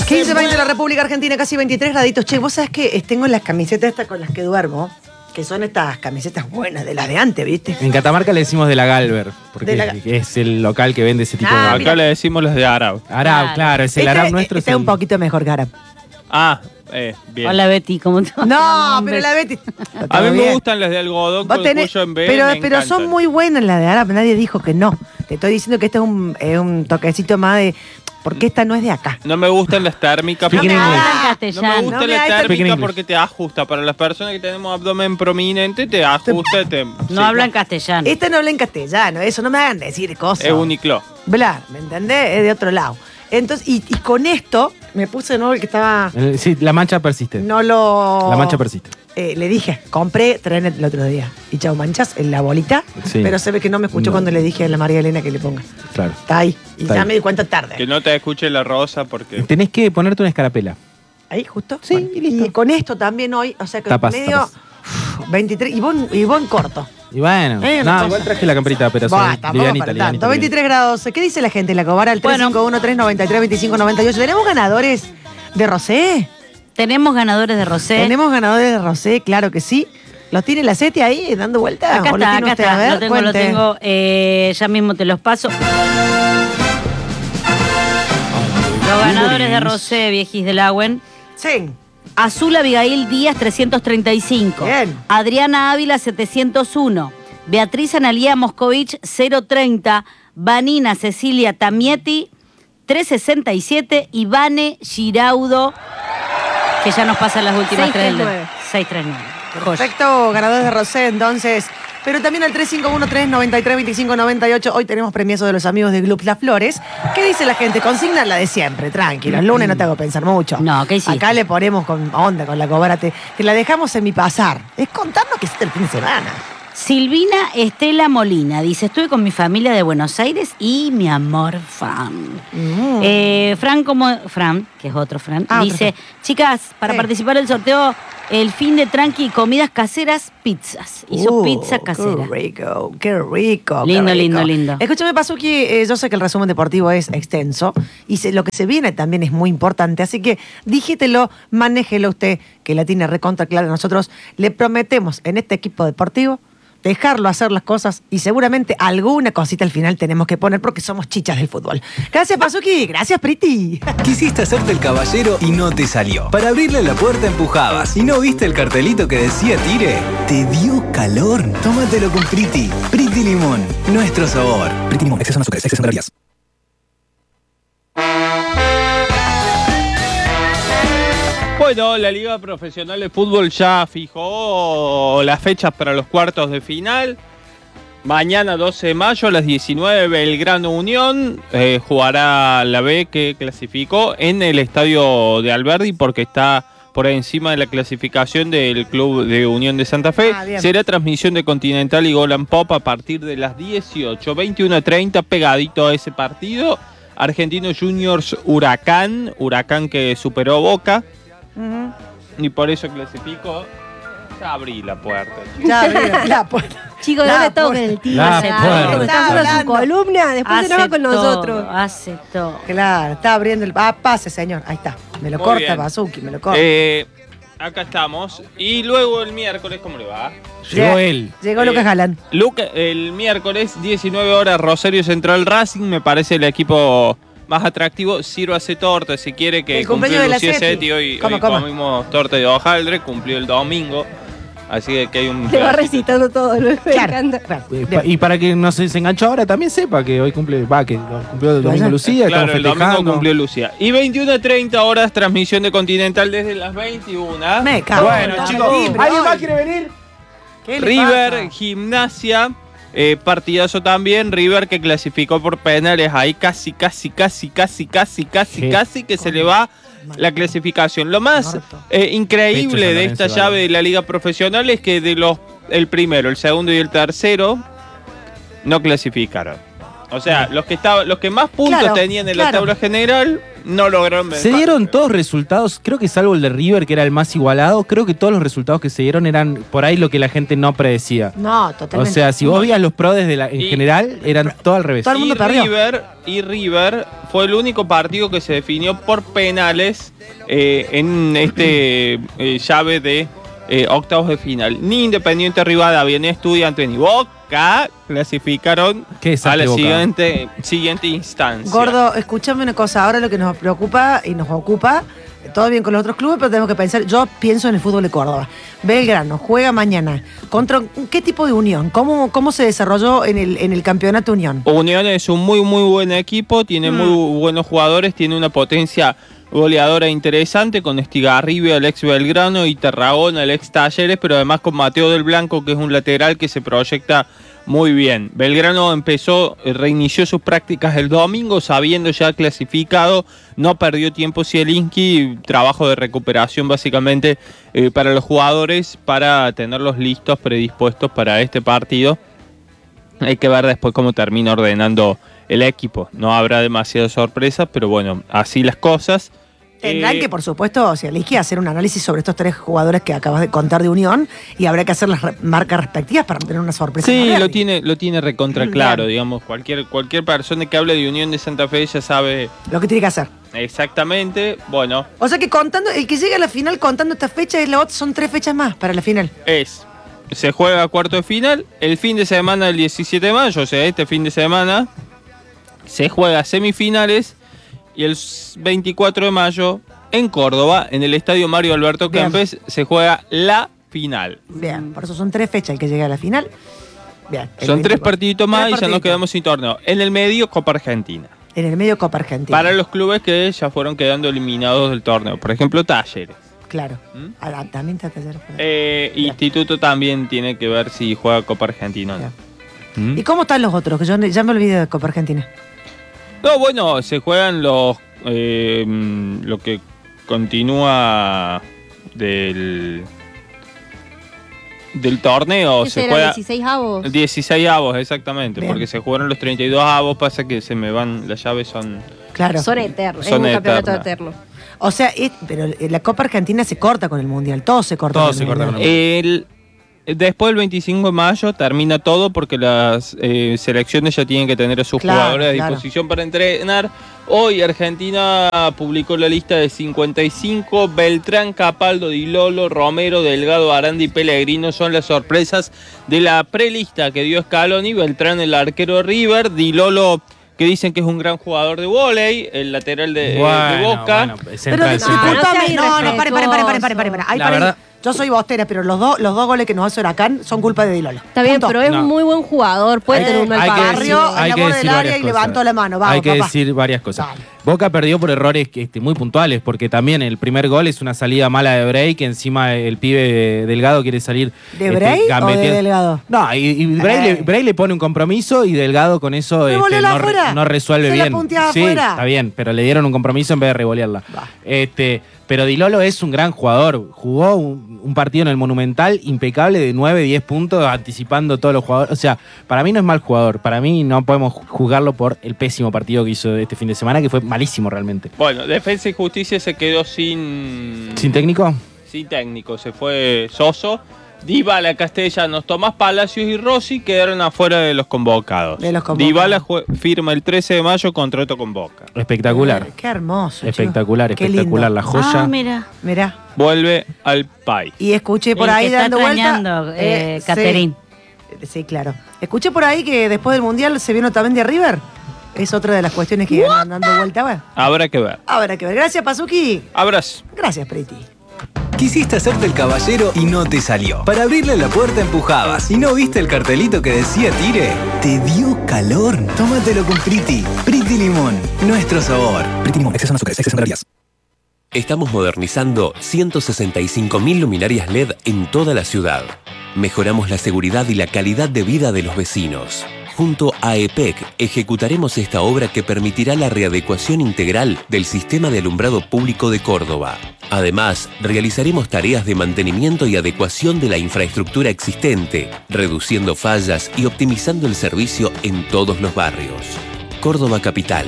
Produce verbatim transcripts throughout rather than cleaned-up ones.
quince veinte de la República Argentina, casi veintitrés graditos. Che, vos sabés que tengo las camisetas estas con las que duermo, que son estas camisetas buenas, de las de antes, ¿viste? En Catamarca le decimos de la Galver, porque la... es el local que vende ese tipo ah, de... Acá mira. Le decimos los de Arab. Arab, claro, claro es el este, Arab nuestro. Este es es el... un poquito mejor que Arab. Ah, eh, bien. Hola Betty, ¿cómo te va? No, pero la Betty... A mí me bien. gustan las de algodón Vos con tenés, cuello en B. pero, me pero encantan. son muy buenas las de Arab, nadie dijo que no. Te estoy diciendo que este es un, es un toquecito más de... Porque esta no es de acá. No me gustan las térmicas. Speaking porque- English. Hablan No me castellano. gusta No me la hay- Speaking térmica English. porque te ajusta. Para las personas que tenemos abdomen prominente, te ajusta. Te, No sí, hablan castellano. Esta no habla en castellano, eso, no me hagan decir cosas. Es Uniqlo. Bla, ¿me entendés? Es de otro lado. Entonces, y, y con esto, me puse de nuevo el que estaba... Eh, Sí, la mancha persiste. No lo... La mancha persiste. Eh, le dije, compré Trenet el otro día. Y chau, manchas en la bolita. Sí. Pero se ve que no me escuchó No. cuando le dije a la María Elena que le ponga. Claro. Está ahí. Y Está ya ahí. me di cuenta tarde. Que no te escuche la rosa porque... Tenés que ponerte una escarapela. Ahí, justo. Sí, Bueno, y listo. y con esto también hoy, o sea que Tapas, medio tapas. uf, veintitrés, y vos, y vos en corto. Y bueno, Eh, no, una igual cosa. traje la camperita, pero Buah, soy tampoco livianita, para livianita, tanto. veintitrés grados. ¿Qué dice la gente? La cobara al tres Bueno. cinco uno, tres nueve tres, dos cinco nueve ocho. ¿Tenemos ganadores de Rosé? Tenemos ganadores de Rosé. ¿Tenemos ganadores de Rosé? Claro que sí. ¿Los tiene la Seti ahí dando vueltas? Acá ¿O lo está, tiene acá usted? está. A ver, lo tengo, cuente. lo tengo. Eh, ya mismo te los paso. Los ganadores de Rosé, viejis del Agüen. Sí. Azul Abigail Díaz, trescientos treinta y cinco. Bien. Adriana Ávila, setecientos uno. Beatriz Analía Moscovich, cero treinta. Vanina Cecilia Tamietti, trescientos sesenta y siete. Y Vane Giraudo, que ya nos pasan las últimas tres. seiscientos treinta y nueve. Joya. Perfecto, ganadores de Rosé, entonces. Pero también al tres cinco uno, tres nueve tres, dos cinco nueve ocho. Hoy tenemos premiazo de los amigos de Club Las Flores. ¿Qué dice la gente? Consigna la de siempre, tranquilo. El lunes no te hago pensar mucho. No, ¿qué hiciste? Acá le ponemos con onda, con la cobara. Te, te la dejamos en mi pasar. Es contarnos que hiciste el fin de semana. Silvina Estela Molina dice: estuve con mi familia de Buenos Aires y mi amor Fran. Mm. Eh, Fran, como Fran, que es otro Fran, Ah, otro dice: Fran. chicas, para Sí. participar del sorteo, el fin de tranqui, comidas caseras, pizzas. Hizo Uh, pizza casera. Qué rico, qué rico. Lindo, qué rico. lindo, lindo. Escúchame, Pasuki, eh, yo sé que el resumen deportivo es extenso y se- lo que se viene también es muy importante. Así que dígetelo, manéjelo usted, que la tiene recontra clara. Nosotros le prometemos en este equipo deportivo dejarlo hacer las cosas y seguramente alguna cosita al final tenemos que poner porque somos chichas del fútbol. Gracias, Pasuki. Gracias, Priti. Quisiste hacerte el caballero y no te salió. Para abrirle la puerta empujabas. ¿Y no viste el cartelito que decía tire? ¿Te dio calor? Tómatelo con Priti. Priti Limón. Nuestro sabor. Priti Limón. Exceso en azúcar. Exceso en calorías. Bueno, la Liga Profesional de Fútbol ya fijó las fechas para los cuartos de final. Mañana doce de mayo a las diecinueve, Belgrano Unión eh, jugará la B que clasificó en el estadio de Alberdi porque está por encima de la clasificación del Club de Unión de Santa Fe. Ah, bien. Será transmisión de Continental y Golan Pop a partir de las dieciocho, veintiuno a treinta, pegadito a ese partido. Argentinos Juniors Huracán, Huracán que superó Boca. Ujú. Y por eso clasifico. Ya abrí la puerta. Ya, mira, la puerta. Chicos, La no le toquen puerta. el tío. La Hace puerta. todo. Está Está haciendo su hablando. columna, después se enoja con todo, nosotros. hace todo. Claro, está abriendo el... Ah, pase, señor. Ahí está. Me lo Muy corta, bien. Pasuki, me lo corta. Eh, acá estamos. Y luego el miércoles, ¿cómo le va? Llegó Ya- él. Llegó Eh, Lucas Galán. Luca, el miércoles, diecinueve horas, Rosario Central Racing. Me parece el equipo más atractivo. Ciro hace torta, si quiere, que El cumpleaños cumplió de la Lucía Seti. Seti. Hoy, Coma, hoy coma. comimos torta de hojaldre, cumplió el domingo. Así que aquí hay un... Le va pedacito. recitando todo, me Claro, encanta. claro. Eh, Bien. pa- Y para que no se, se enganchó ahora, también sepa que hoy cumple, va, que lo cumplió el domingo Vaya. Lucía, Claro, estamos el domingo festejando. cumplió Lucía. Y veintiuno a treinta horas, transmisión de Continental desde las veintiuna. Me cago. Bueno, en chicos, todo. Libre ¿alguien hoy. más quiere venir? ¿Qué le River, pasa? Gimnasia, eh, partidazo también. River que clasificó por penales. Ahí casi, casi, casi, casi, casi, casi, Sí. casi que se le va la clasificación. Lo más Muerto. eh, Pecho increíble San de esta Lorenzo, llave vale. de la Liga Profesional es que de los el primero, el segundo y el tercero no clasificaron. O sea, los que estaban, los que más puntos Claro, tenían en claro. la tabla general no lograron vencer. Se dieron todos resultados, creo que salvo el de River, que era el más igualado, creo que todos los resultados que se dieron eran por ahí lo que la gente no predecía. No, O totalmente. sea, si vos veías los prodes de la, en Y- general, eran todo al revés. Todo el mundo y perdió. River, y River fue el único partido que se definió por penales eh, en este eh, llave de eh, octavos de final. Ni Independiente Rivadavia, ni Estudiantes, ni Boca clasificaron Qué a desastre, la Boca. siguiente, siguiente instancia. Gordo, escúchame una cosa. Ahora lo que nos preocupa y nos ocupa, todo bien con los otros clubes, pero tenemos que pensar. Yo pienso en el fútbol de Córdoba. Belgrano juega mañana. ¿Contra qué tipo de unión? ¿Cómo, cómo se desarrolló en el, en el campeonato Unión? Unión es un muy, muy buen equipo, tiene Mm. muy buenos jugadores, tiene una potencia goleadora interesante con Estigarribia, el ex Belgrano, y Tarragona, el ex Talleres, pero además con Mateo del Blanco, que es un lateral que se proyecta muy bien. Belgrano empezó, eh, reinició sus prácticas el domingo, sabiendo ya clasificado, no perdió tiempo Zielinski, trabajo de recuperación básicamente eh, para los jugadores, para tenerlos listos, predispuestos para este partido. Hay que ver después cómo termina ordenando el equipo. No habrá demasiadas sorpresas, pero bueno, así las cosas. Tendrán Eh, que, por supuesto, Zielinski hacer un análisis sobre estos tres jugadores que acabas de contar de Unión y habrá que hacer las re- marcas respectivas para tener una sorpresa. en Sí, el lo derbi. tiene, lo tiene recontra Bien. claro, digamos. Cualquier, cualquier persona que hable de Unión de Santa Fe ya sabe Lo que tiene que hacer. exactamente. Bueno, O sea que contando, el que llega a la final contando esta fecha es la otra, son tres fechas más para la final. es. Se juega cuarto de final. El fin de semana del diecisiete de mayo, o sea, este fin de semana, se juega semifinales. Y el veinticuatro de mayo, en Córdoba, en el estadio Mario Alberto Bien. Kempes, se juega la final. Bien, por eso son tres fechas el que llega a la final. Bien. el Son tres veinticuatro. partiditos más Tres y ya nos partiditos. quedamos sin torneo. En el medio, Copa Argentina. En el medio Copa Argentina. Para los clubes que ya fueron quedando eliminados del torneo. Por ejemplo, Talleres. Claro. ¿Mm? Ah, también está Taller por ahí. Eh, Bien. Instituto también tiene que ver si juega Copa Argentina o no. ¿Mm? ¿Y cómo están los otros? Que yo ne- ya me olvidé de Copa Argentina. No, bueno, se juegan los eh, mm, lo que continúa del del torneo. Ese Se era juega dieciséis avos. dieciséis avos, exactamente, Bien. porque se jugaron los treinta y dos avos, pasa que se me van, las llaves son... Claro. Son eternos. Es Son un campeonato eternas. eterno. O sea, es- pero la Copa Argentina se corta con el Mundial. Todo se corta Todo con se el corta Mundial. con el El, después del veinticinco de mayo termina todo porque las eh, selecciones ya tienen que tener a sus Claro, jugadores a claro. disposición para entrenar. Hoy Argentina publicó la lista de cincuenta y cinco. Beltrán, Capaldo, Di Lolo, Romero, Delgado, Aranda y Pellegrino son las sorpresas de la prelista que dio Scaloni. Beltrán, el arquero de River. Di Lolo, que dicen que es un gran jugador de vóley, el lateral de, de Boca. bueno, Pero central, no, sí. no, discúlpame, seas no, no, pare, pare, pare, pare, pare, pare, pare. Ahí La pare. verdad- Yo soy bostera, pero los dos, los dos goles que nos hace Huracán son culpa de Di Lolo. Está bien, Punto. pero es No. un muy buen jugador. Puede Eh, tener un mal hay que partido. Barrio decir- en hay la que borda decir del área varias y cosas. levantó la mano. Vamos, Hay que papá. decir varias cosas. Dale. Boca perdió por errores este, muy puntuales, porque también el primer gol es una salida mala de Bray, que encima el pibe Delgado quiere salir. ¿De este, Bray o de gambeteando. Delgado? No, y, y Bray, Eh. le, Bray le pone un compromiso y Delgado con eso Revoleó este, la no, re- afuera. no resuelve Se la bien. punteaba sí, afuera. está bien, pero le dieron un compromiso en vez de revolearla. Va. Este, pero Di Lolo es un gran jugador. Jugó un, un partido en el Monumental impecable de nueve, diez puntos, anticipando todos los jugadores. O sea, para mí no es mal jugador. Para mí no podemos juzgarlo por el pésimo partido que hizo este fin de semana, que fue malísimo realmente. Bueno, Defensa y Justicia se quedó sin... ¿Sin técnico? sin técnico, se fue Soso. Dybala, Castellanos, Tomás Palacios y Rossi quedaron afuera de los convocados. De los convocados. Dybala jue- firma el trece de mayo contrato con Boca. Espectacular. Ay, qué hermoso. Espectacular, chico. Qué espectacular lindo. la joya. Ah, mira. Mirá. Vuelve al país. Y escuché por El ahí que está dando vuelta. extrañando, eh, sí. Caterín. Sí, claro. Escuché por ahí que después del Mundial se vino también de River. Es otra de las cuestiones que andan dando vuelta. Bueno, Habrá que ver. habrá que ver. Gracias, Pazuki. Abrazo. Gracias, Preti. Quisiste hacerte el caballero y no te salió. Para abrirle la puerta empujabas y no viste el cartelito que decía tire. ¿Te dio calor? Tómatelo con Priti. Priti Limón, nuestro sabor. Priti Limón, exceso en azúcar, exceso en calorías. Estamos modernizando ciento sesenta y cinco mil luminarias L E D en toda la ciudad. Mejoramos la seguridad y la calidad de vida de los vecinos. Junto a E P E C ejecutaremos esta obra que permitirá la readecuación integral del sistema de alumbrado público de Córdoba. Además, realizaremos tareas de mantenimiento y adecuación de la infraestructura existente, reduciendo fallas y optimizando el servicio en todos los barrios. Córdoba Capital.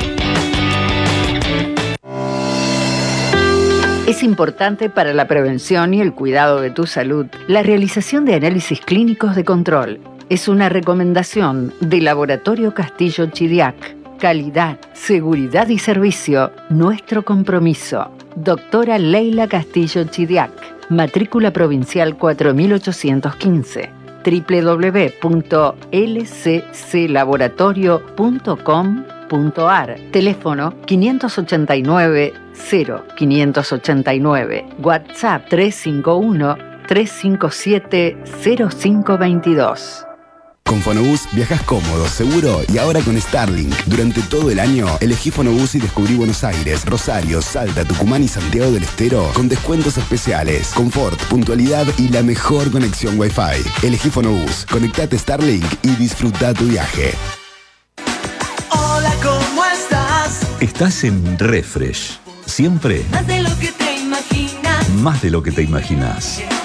Es importante para la prevención y el cuidado de tu salud la realización de análisis clínicos de control. Es una recomendación de Laboratorio Castillo Chidiac. Calidad, seguridad y servicio, nuestro compromiso. Doctora Leila Castillo Chidiac, matrícula provincial cuatro mil ochocientos quince, doble u doble u doble u punto l c c laboratorio punto com punto a r, teléfono quinientos ochenta y nueve cero quinientos ochenta y nueve, WhatsApp tres cinco uno tres cinco siete cero cinco veintidós. Con Fonobús viajas cómodo, seguro y ahora con Starlink. Durante todo el año, elegí Fonobús y descubrí Buenos Aires, Rosario, Salta, Tucumán y Santiago del Estero con descuentos especiales, confort, puntualidad y la mejor conexión Wi-Fi. Elegí Fonobús, conectate Starlink y disfruta tu viaje. Hola, ¿cómo estás? Estás en Refresh. Siempre Más de lo que te imaginas. más de lo que te imaginas.